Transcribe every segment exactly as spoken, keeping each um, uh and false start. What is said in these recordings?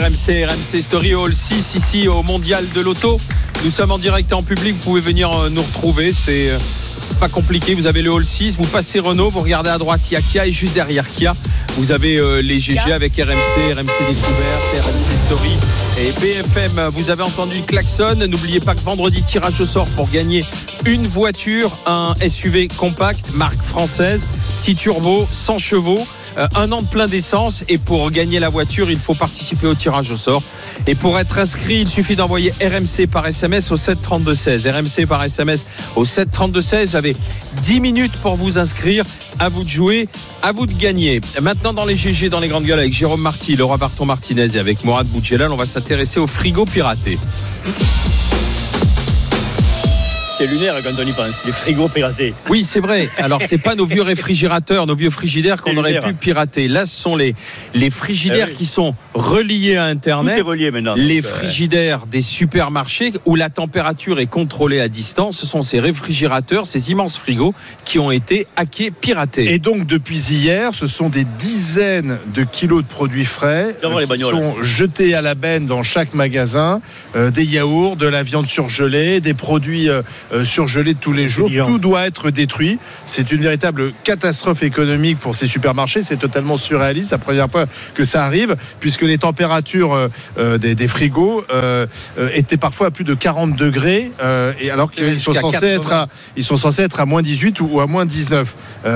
M C, R M C Story Hall six ici au Mondial de l'Auto. Nous sommes en direct et en public, vous pouvez venir nous retrouver, c'est pas compliqué. Vous avez le Hall six, vous passez Renault, vous regardez à droite, il y a Kia et juste derrière Kia, vous avez euh, les G G avec R M C, R M C Découverte, R M C Story et B F M. Vous avez entendu le klaxon. N'oubliez pas que vendredi, tirage au sort pour gagner une voiture, un S U V compact, marque française, petit turbo, cent chevaux, euh, un an de plein d'essence. Et pour gagner la voiture, il faut participer au tirage au sort. Et pour être inscrit, il suffit d'envoyer R M C par S M S au sept trente-deux seize. R M C par S M S au sept trente-deux seize. Vous avez dix minutes pour vous inscrire. À vous de jouer, à vous de gagner. Maintenant, dans les G G, dans les grandes gueules, avec Jérôme Marty, Laura Barton-Martinez et avec Mourad Boudjelal, on va s'intéresser au frigo piraté. C'est lunaire quand on y pense, les frigos piratés. Oui, c'est vrai. Alors, c'est pas nos vieux réfrigérateurs, nos vieux frigidaires qu'on aurait pu pirater. Là, ce sont les, les frigidaires eh oui. qui sont reliés à Internet. Tout est relié maintenant. Les frigidaires des supermarchés où la température est contrôlée à distance. Ce sont ces réfrigérateurs, ces immenses frigos qui ont été hackés, piratés. Et donc, depuis hier, ce sont des dizaines de kilos de produits frais euh, qui sont jetés à la benne dans chaque magasin. Euh, des yaourts, de la viande surgelée, des produits... Euh, Euh, surgelé tous les jours, tout doit être détruit. C'est une véritable catastrophe économique pour ces supermarchés. C'est totalement surréaliste, c'est la première fois que ça arrive, puisque les températures euh, des, des frigos euh, euh, étaient parfois à plus de quarante degrés, euh, et alors qu'ils sont censés être à, ils sont censés être à moins dix-huit ou à moins dix-neuf.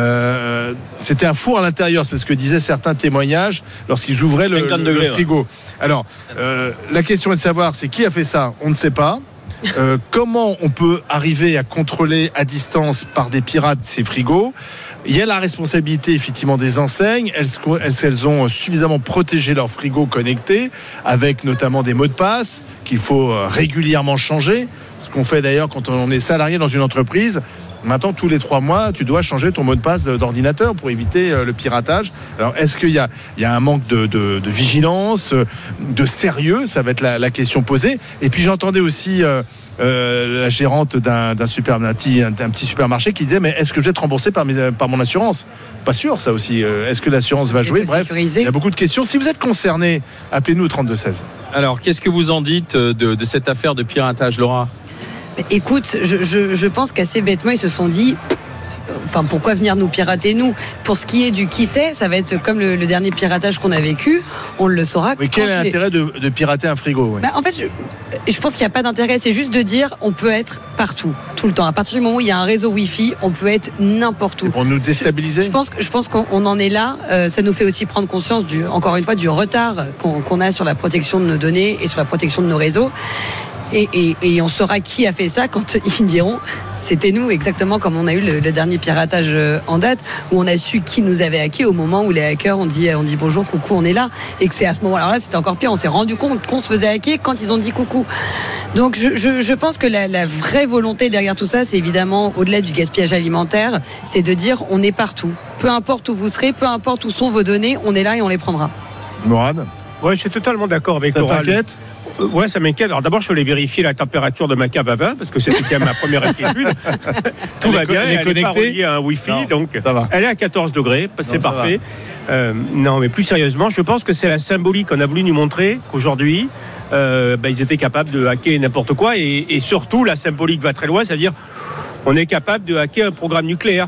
Euh, c'était un four à l'intérieur, c'est ce que disaient certains témoignages lorsqu'ils ouvraient le, le, degrés, le frigo. Ouais. Alors, euh, la question est de savoir, c'est qui a fait ça ? On ne sait pas. Euh, comment on peut arriver à contrôler à distance par des pirates ces frigos ? Il y a la responsabilité effectivement des enseignes. Elles, elles, elles ont suffisamment protégé leurs frigos connectés, avec notamment des mots de passe qu'il faut régulièrement changer. Ce qu'on fait d'ailleurs quand on est salarié dans une entreprise. Maintenant, tous les trois mois, tu dois changer ton mot de passe d'ordinateur pour éviter le piratage. Alors, est-ce qu'il y a, il y a un manque de, de, de vigilance, de sérieux ? Ça va être la, la question posée. Et puis, j'entendais aussi euh, euh, la gérante d'un, d'un, super, d'un, petit, d'un petit supermarché qui disait « Mais est-ce que je vais être remboursé par, mes, par mon assurance ?» Pas sûr, ça aussi. Est-ce que l'assurance va jouer ? Bref, il y a beaucoup de questions. Si vous êtes concerné, appelez-nous au trente-deux seize. Alors, qu'est-ce que vous en dites de, de cette affaire de piratage, Laura ? Écoute, je, je, je pense qu'assez bêtement, ils se sont dit... Enfin, pourquoi venir nous pirater, nous ? Pour ce qui est du qui sait, ça va être comme le, le dernier piratage qu'on a vécu. On le saura. Mais quel est l'intérêt est... de, de pirater un frigo ? Oui. Bah, en fait, je, je pense qu'il n'y a pas d'intérêt. C'est juste de dire on peut être partout, tout le temps. À partir du moment où il y a un réseau Wi-Fi, on peut être n'importe où. Pour nous déstabiliser ? Je, je pense, je pense qu'on en est là. Euh, ça nous fait aussi prendre conscience, du, encore une fois, du retard qu'on, qu'on a sur la protection de nos données et sur la protection de nos réseaux. Et, et, et on saura qui a fait ça quand ils diront c'était nous, exactement comme on a eu le, le dernier piratage en date où on a su qui nous avait hacké au moment où les hackers ont dit, on dit bonjour, coucou, on est là, et que c'est à ce moment-là, alors là c'était encore pire, on s'est rendu compte qu'on se faisait hacker quand ils ont dit coucou. Donc je, je, je pense que la, la vraie volonté derrière tout ça, c'est évidemment au-delà du gaspillage alimentaire, c'est de dire on est partout, peu importe où vous serez, peu importe où sont vos données, on est là et on les prendra. Mourad ? Ouais, je suis totalement d'accord avec Laura. Ça t'inquiète ? Ouais, ça m'inquiète. Alors d'abord, je suis allé vérifier la température de ma cave à vin parce que c'était quand même ma première inquiétude. Tout elle va bien, elle n'est pas reliée à un Wi-Fi, non, donc ça va. Elle est à quatorze degrés, c'est non, parfait. Euh, non, mais plus sérieusement, je pense que c'est la symbolique qu'on a voulu nous montrer qu'aujourd'hui, euh, bah, ils étaient capables de hacker n'importe quoi et, et surtout, la symbolique va très loin, c'est-à-dire on est capable de hacker un programme nucléaire.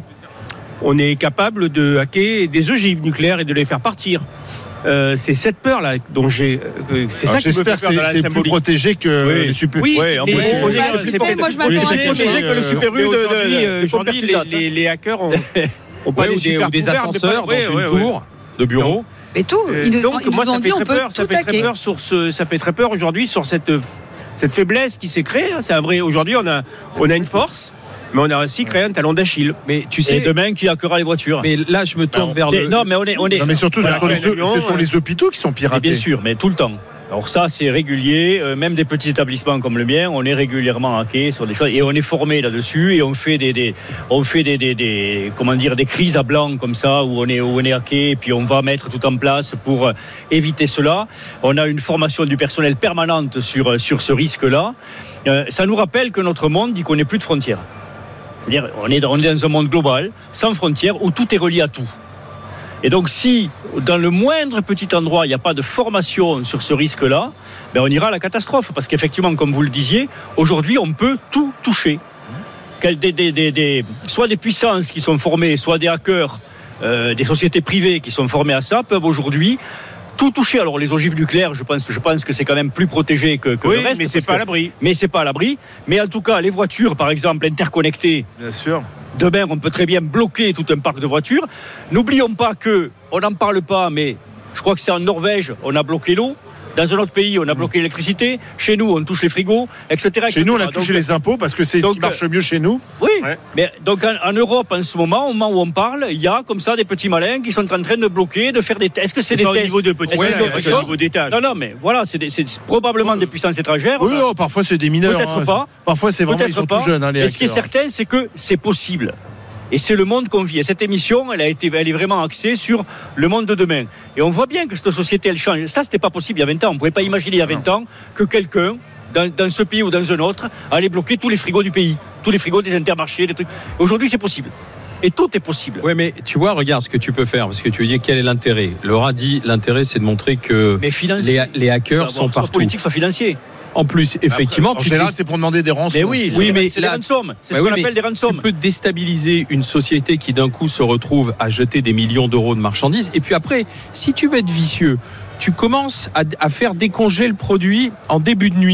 On est capable de hacker des ogives nucléaires et de les faire partir. Euh, c'est cette peur là dont j'ai euh, c'est alors ça qui me fait peur c'est, dans la c'est symbolique. Plus protégé que oui. les super oui, ouais, en plus, c'est, on, bah, c'est, c'est, c'est, moi je on est m'attends plus protégé que le super U de aujourd'hui les, les, les hackers ont, ont pas ouais, des, ou des ascenseurs dans une tour de bureau. Et tout, ils nous donc ils moi nous ont ça dit fait on très peut peur, tout ça fait très peur sur ce, ça fait très peur aujourd'hui sur cette cette faiblesse qui s'est créée. C'est un vrai. Aujourd'hui on a on a une force. Mais on a aussi créé un talon d'Achille. Mais tu sais, et demain qui hackera les voitures. Mais là, je me tourne alors, vers le. Non, mais on est, on est. Non, mais surtout, voilà, ce, sont les, ce sont les hôpitaux qui sont piratés. Et bien sûr, mais tout le temps. Alors ça, c'est régulier. Euh, même des petits établissements comme le mien, on est régulièrement hacké sur des choses et on est formé là-dessus et on fait des, des on fait des, des, des, comment dire, des crises à blanc comme ça où on est, où on est hacké et puis on va mettre tout en place pour éviter cela. On a une formation du personnel permanente sur sur ce risque-là. Euh, ça nous rappelle que notre monde, il connaît plus de frontières. On est, on est dans un monde global, sans frontières, où tout est relié à tout. Et donc, si dans le moindre petit endroit, il n'y a pas de formation sur ce risque-là, ben on ira à la catastrophe. Parce qu'effectivement, comme vous le disiez, aujourd'hui, on peut tout toucher. Des, des, des, des, soit des puissances qui sont formées, soit des hackers, euh, des sociétés privées qui sont formées à ça, peuvent aujourd'hui tout toucher. Alors les ogives nucléaires, je pense, je pense que c'est quand même plus protégé que, que oui, le reste. mais c'est pas que, à l'abri. Mais c'est pas à l'abri. Mais en tout cas, les voitures, par exemple, interconnectées. Bien sûr. Demain, on peut très bien bloquer tout un parc de voitures. N'oublions pas que, on n'en parle pas, mais je crois que c'est en Norvège, on a bloqué l'eau. Dans un autre pays, on a bloqué l'électricité. Chez nous, on touche les frigos, et cetera et cetera. Chez nous, on a touché donc les impôts parce que c'est donc, ce qui marche mieux chez nous. Oui, ouais. Mais donc en, en Europe, en ce moment, au moment où on parle, il y a comme ça des petits malins qui sont en train de bloquer, de faire des tests. Est-ce que c'est, c'est des tests au niveau de petits ouais, malins, c'est au niveau d'étage. Non, non, mais voilà, c'est, des, c'est probablement oui. des puissances étrangères. Oui, non, parfois c'est des mineurs. Peut-être hein. pas. Parfois c'est vraiment, Peut-être ils sont pas. tout jeunes. Hein, les mais ce qui est certain, c'est que c'est possible. Et c'est le monde qu'on vit. Et cette émission, elle, a été, elle est vraiment axée sur le monde de demain. Et on voit bien que cette société, elle change. Ça, c'était pas possible il y a vingt ans. On ne pouvait pas imaginer il y a vingt ans que quelqu'un, dans, dans ce pays ou dans un autre, allait bloquer tous les frigos du pays. Tous les frigos des Intermarchés, des trucs. Aujourd'hui, c'est possible. Et tout est possible. Oui, mais tu vois, regarde ce que tu peux faire. Parce que tu dis quel est l'intérêt. Laura dit l'intérêt, c'est de montrer que les, les hackers sont partout. Soit politique, soit financier. En plus, effectivement, après, en général, c'est pour demander des rançons. Mais oui, oui, mais c'est là, des rançons. C'est bah ce oui, qu'on appelle des rançons. Tu peux déstabiliser une société qui d'un coup se retrouve à jeter des millions d'euros de marchandises. Et puis après, si tu veux être vicieux, tu commences à, à faire décongeler le produit en début de nuit.